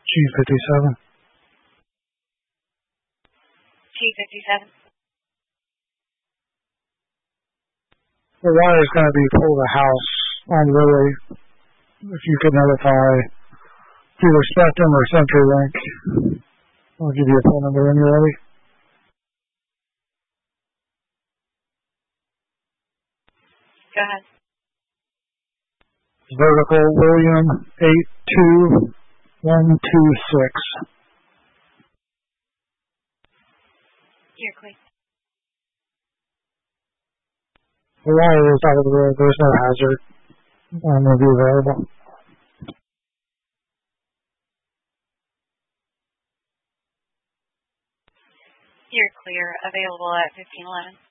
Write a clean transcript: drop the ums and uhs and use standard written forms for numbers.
G57. G57. The wire is going to be for the house on Lily. If you could notify either Spectrum or CenturyLink. I'll give you a phone number when you're ready. Go ahead. Vertical William 82126. You're clear. The wire is out of the road. There's no hazard. I'm going to be available. You're clear. Available at 1511.